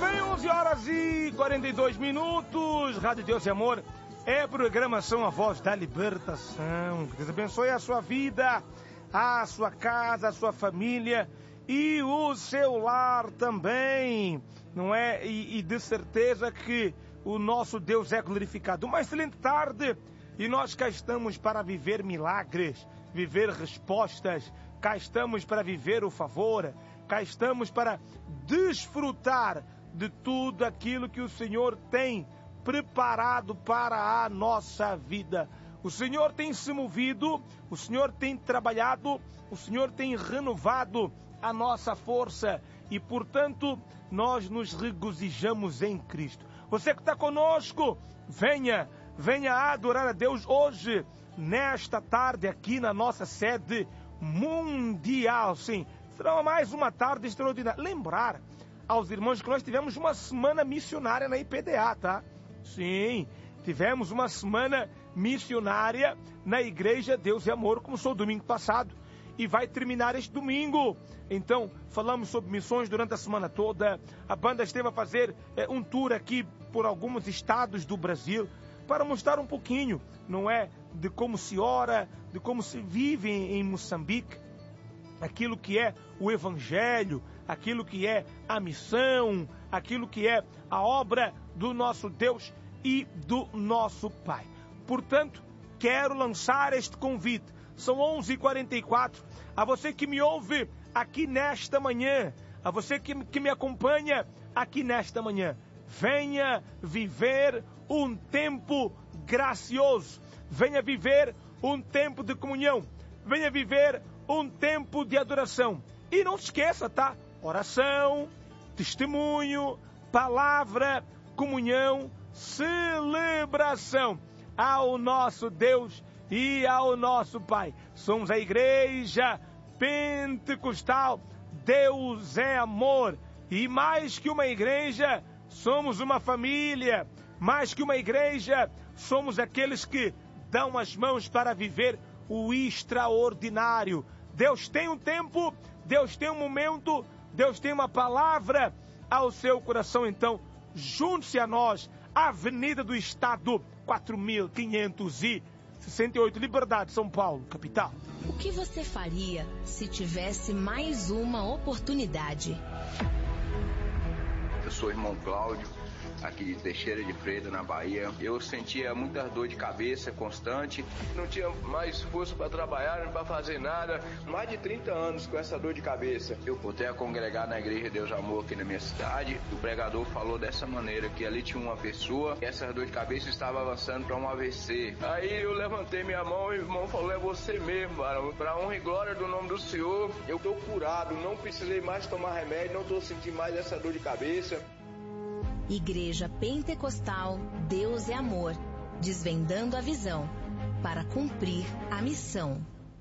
bem, 11 horas e 42 minutos. Rádio Deus e Amor é programação A Voz da Libertação. Que Deus abençoe a sua vida, a sua casa, a sua família e o seu lar também, não é? E de certeza que o nosso Deus é glorificado. Uma excelente tarde e nós cá estamos para viver milagres, viver respostas, cá estamos para viver o favor, cá estamos para desfrutar de tudo aquilo que o Senhor tem preparado para a nossa vida. O Senhor tem se movido, o Senhor tem trabalhado, o Senhor tem renovado a nossa força e, portanto, nós nos regozijamos em Cristo. Você que está conosco, venha adorar a Deus hoje, nesta tarde, aqui na nossa sede mundial. Sim, será mais uma tarde extraordinária. Lembrar aos irmãos que nós tivemos uma semana missionária na IPDA, tá? Sim, tivemos uma semana missionária na Igreja Deus e Amor, começou domingo passado e vai terminar este domingo. Então, falamos sobre missões durante a semana toda. A banda esteve a fazer um tour aqui por alguns estados do Brasil para mostrar um pouquinho, não é, de como se ora, de como se vive em Moçambique, aquilo que é o Evangelho, aquilo que é a missão, aquilo que é a obra do nosso Deus e do nosso Pai. Portanto, quero lançar este convite. São 11h44. A você que me ouve aqui nesta manhã, a você que me acompanha aqui nesta manhã, venha viver um tempo gracioso. Venha viver um tempo de comunhão. Venha viver um tempo de adoração. E não se esqueça, tá? Oração, testemunho, palavra, comunhão, celebração ao nosso Deus e ao nosso Pai. Somos a Igreja Pentecostal Deus é Amor. E mais que uma igreja, somos uma família. Mais que uma igreja, somos aqueles que dão as mãos para viver o extraordinário. Deus tem um tempo, Deus tem um momento, Deus tem uma palavra ao seu coração. Então, junte-se a nós, Avenida do Estado, 4568, Liberdade, São Paulo, capital. O que você faria se tivesse mais uma oportunidade? Eu sou o irmão Cláudio, aqui de Teixeira de Freitas, na Bahia. Eu sentia muita dor de cabeça constante, não tinha mais força para trabalhar, não para fazer nada. Mais de 30 anos com essa dor de cabeça. Eu voltei a congregar na Igreja Deus Amor aqui na minha cidade. O pregador falou dessa maneira, que ali tinha uma pessoa e essa dor de cabeça estava avançando para um AVC. Aí eu levantei minha mão e o irmão falou: é você mesmo, varão. Para honra e glória do nome do Senhor, eu estou curado, não precisei mais tomar remédio, não estou sentindo mais essa dor de cabeça. Igreja Pentecostal Deus é Amor, desvendando a visão para cumprir a missão.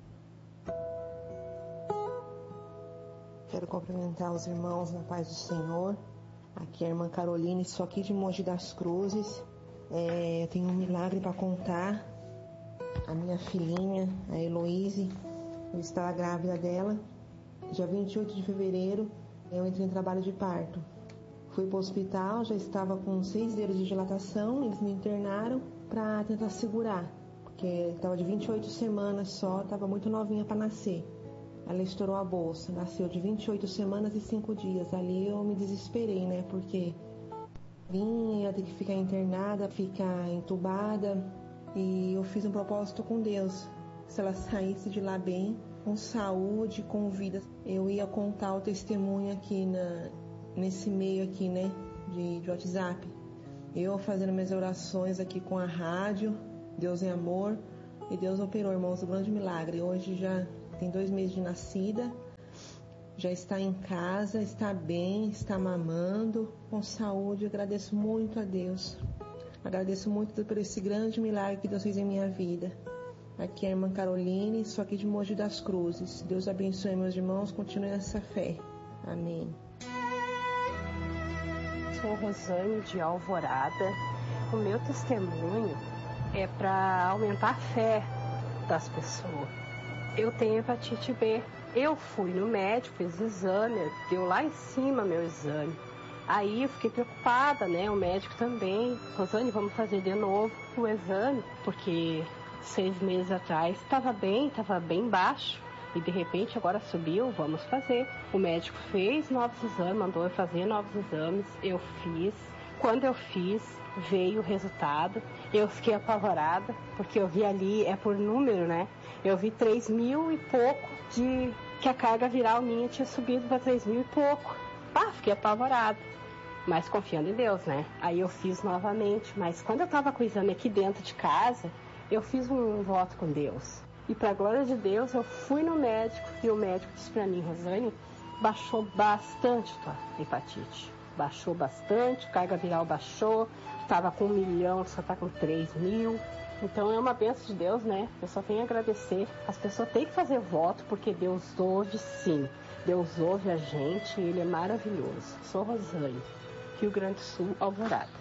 Quero cumprimentar os irmãos na paz do Senhor. Aqui é a irmã Caroline, sou aqui de Mogi das Cruzes. Eu tenho um milagre para contar. A minha filhinha, a Heloíse, eu estava grávida dela. Dia 28 de fevereiro, eu entrei em trabalho de parto. Fui para o hospital, já estava com 6 dedos de dilatação, eles me internaram para tentar segurar, porque estava de 28 semanas só, estava muito novinha para nascer. Ela estourou a bolsa, nasceu de 28 semanas e 5 dias. Ali eu me desesperei, né, porque ia ter que ficar internada, ficar entubada, e eu fiz um propósito com Deus. Se ela saísse de lá bem, com saúde, com vida, eu ia contar o testemunho aqui nesse meio aqui, né, de WhatsApp. Eu fazendo minhas orações aqui com a rádio, Deus é Amor, e Deus operou, irmãos, um grande milagre. Hoje já tem 2 meses de nascida, já está em casa, está bem, está mamando, com saúde. Eu agradeço muito a Deus. Agradeço muito por esse grande milagre que Deus fez em minha vida. Aqui é a irmã Caroline, sou aqui de Mogi das Cruzes. Deus abençoe meus irmãos, continue nessa fé. Amém. Sou Rosane de Alvorada. O meu testemunho é para aumentar a fé das pessoas. Eu tenho hepatite B. Eu fui no médico, fiz exame, deu lá em cima meu exame. Aí eu fiquei preocupada, né? O médico também. Rosane, vamos fazer de novo o exame, porque 6 meses atrás estava bem baixo. E de repente agora subiu, vamos fazer. O médico fez novos exames, mandou eu fazer novos exames. Eu fiz. Quando eu fiz, veio o resultado. Eu fiquei apavorada, porque eu vi ali, é por número, né? Eu vi 3.000 e pouco de que a carga viral minha tinha subido para 3.000 e pouco. Fiquei apavorada. Mas confiando em Deus, né? Aí eu fiz novamente. Mas quando eu estava com o exame aqui dentro de casa, eu fiz um voto com Deus. E para a glória de Deus, eu fui no médico e o médico disse para mim, Rosane, baixou bastante tua hepatite. Baixou bastante, carga viral baixou, estava com 1 milhão, só está com 3.000. Então é uma bênção de Deus, né? Eu só tenho a agradecer. As pessoas têm que fazer voto, porque Deus ouve sim. Deus ouve a gente e Ele é maravilhoso. Sou Rosane, Rio Grande do Sul, Alvorada.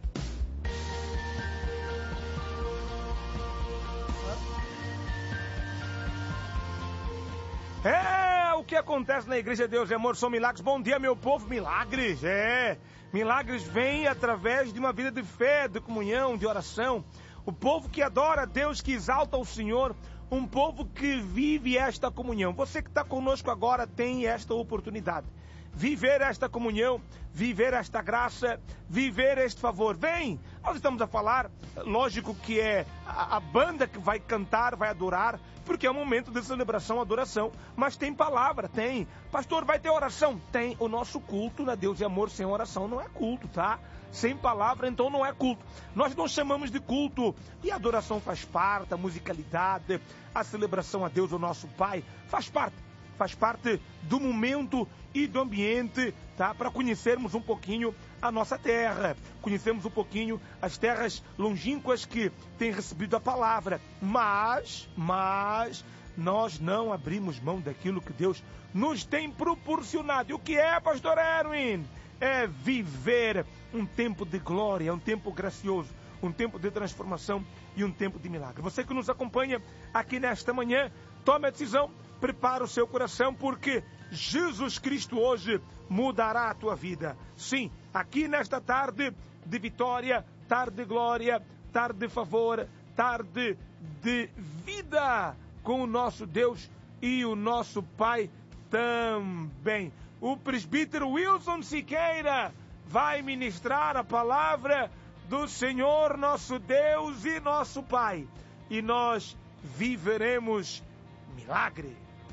O que acontece na Igreja Deus e Amor são milagres. Bom dia, meu povo. Milagres, milagres vêm através de uma vida de fé, de comunhão, de oração. O povo que adora a Deus, que exalta o Senhor, um povo que vive esta comunhão. Você que está conosco agora tem esta oportunidade. Viver esta comunhão, viver esta graça, viver este favor. Vem! Nós estamos a falar, lógico que é a banda que vai cantar, vai adorar, porque é um momento de celebração, adoração, mas tem palavra, tem. Pastor, vai ter oração? Tem. O nosso culto na Deus e Amor sem oração não é culto, tá? Sem palavra, então não é culto. Nós não chamamos de culto. E a adoração faz parte, a musicalidade, a celebração a Deus, o nosso Pai, faz parte do momento e do ambiente, tá? Para conhecermos um pouquinho a nossa terra, conhecermos um pouquinho as terras longínquas que têm recebido a palavra, mas nós não abrimos mão daquilo que Deus nos tem proporcionado. E o que é, pastor Erwin? É viver um tempo de glória, um tempo gracioso, um tempo de transformação e um tempo de milagre. Você que nos acompanha aqui nesta manhã, tome a decisão, prepara o seu coração, porque Jesus Cristo hoje mudará a tua vida. Sim, aqui nesta tarde de vitória, tarde de glória, tarde de favor, tarde de vida com o nosso Deus e o nosso Pai também. O presbítero Wilson Siqueira vai ministrar a palavra do Senhor nosso Deus e nosso Pai. E nós viveremos milagre.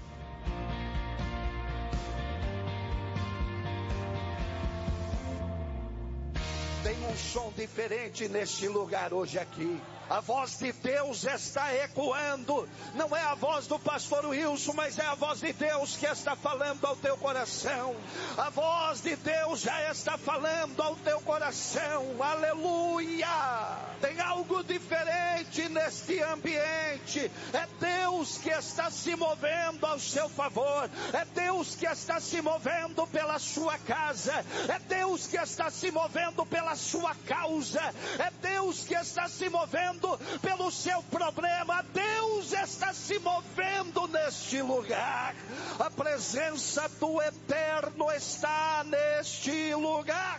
Tem um som diferente neste lugar hoje aqui. A voz de Deus está ecoando. Não é a voz do pastor Wilson, mas é a voz de Deus que está falando ao teu coração. A voz de Deus já está falando ao teu coração. Aleluia! Tem algo diferente neste ambiente. É Deus que está se movendo ao seu favor. É Deus que está se movendo pela sua casa. É Deus que está se movendo pela sua causa. É Deus que está se movendo pelo seu problema. Deus está se movendo neste lugar. A presença do Eterno está neste lugar.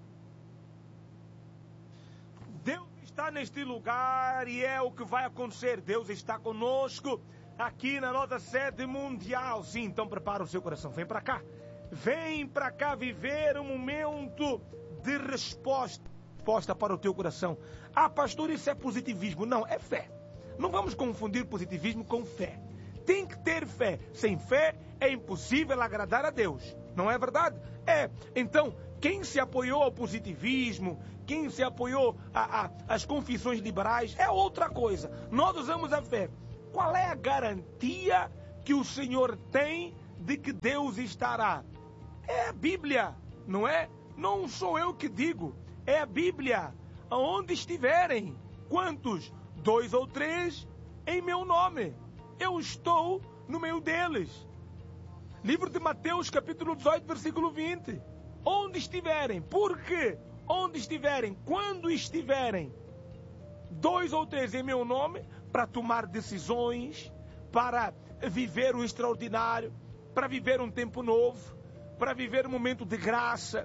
Deus está neste lugar e é o que vai acontecer. Deus está conosco aqui na nossa sede mundial. Sim, então prepara o seu coração. Vem para cá. Vem para cá viver um momento de resposta para o teu coração. Pastor, isso é positivismo. Não, é fé. Não vamos confundir positivismo com fé. Tem que ter fé. Sem fé é impossível agradar a Deus. Não é verdade? Então, quem se apoiou ao positivismo, quem se apoiou às confissões liberais, é outra coisa. Nós usamos a fé. Qual é a garantia que o Senhor tem de que Deus estará? É a Bíblia, não é? Não sou eu que digo. É a Bíblia. Aonde estiverem, quantos? 2 ou 3 em meu nome. Eu estou no meio deles. Livro de Mateus, capítulo 18, versículo 20. Onde estiverem, por quê? Onde estiverem, quando estiverem, 2 ou 3 em meu nome, para tomar decisões, para viver o extraordinário, para viver um tempo novo, para viver um momento de graça,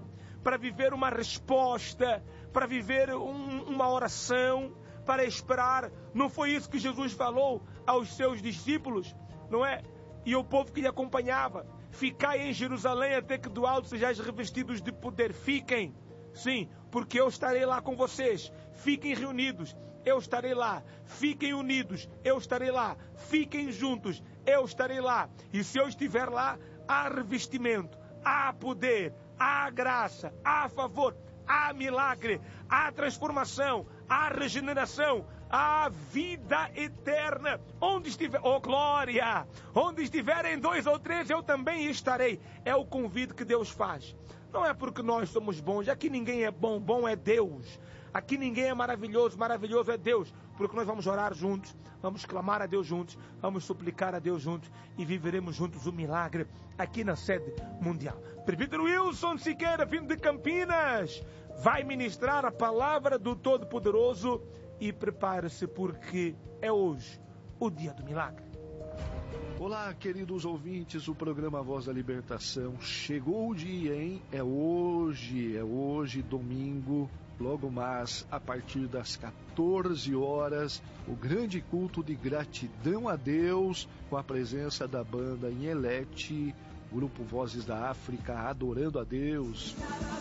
para viver uma resposta, para viver uma oração, para esperar. Não foi isso que Jesus falou aos seus discípulos, não é? E o povo que lhe acompanhava: ficai em Jerusalém até que do alto sejais revestidos de poder. Fiquem, sim, porque eu estarei lá com vocês. Fiquem reunidos, eu estarei lá. Fiquem unidos, eu estarei lá. Fiquem juntos, eu estarei lá. E se eu estiver lá, há revestimento, há poder, há graça, há favor, há milagre, há transformação, há regeneração, há vida eterna. Onde estiver, oh glória, onde estiverem 2 ou 3, eu também estarei. É o convite que Deus faz. Não é porque nós somos bons, aqui ninguém é bom, bom é Deus. Aqui ninguém é maravilhoso, maravilhoso é Deus. Porque nós vamos orar juntos, vamos clamar a Deus juntos, vamos suplicar a Deus juntos e viveremos juntos o milagre aqui na sede mundial. Presbítero Wilson Siqueira, vindo de Campinas, vai ministrar a palavra do Todo-Poderoso e prepare-se porque é hoje o dia do milagre. Olá, queridos ouvintes, o programa Voz da Libertação. Chegou o dia, hein? É hoje, domingo, logo mais, a partir das 14 horas, o grande culto de gratidão a Deus, com a presença da banda Inhelete, Grupo Vozes da África, adorando a Deus.